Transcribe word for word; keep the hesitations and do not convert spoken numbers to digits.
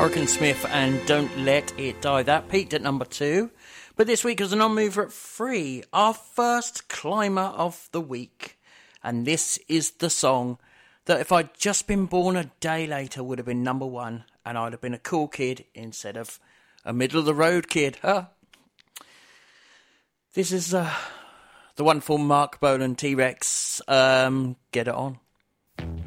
Morgan Smith and Don't Let It Die. That peaked at number two. But this week was a non-mover at three. Our first climber of the week. And this is the song that if I'd just been born a day later would have been number one. And I'd have been a cool kid instead of a middle-of-the-road kid. Huh? This is uh, the wonderful Mark Bolan T-Rex. Um, get it on.